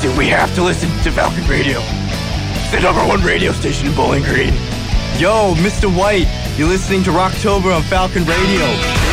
listen. We have to listen to Falcon Radio. It's the #1 radio station in Bowling Green. Yo, Mr. White, you're listening to Rocktober on Falcon Radio.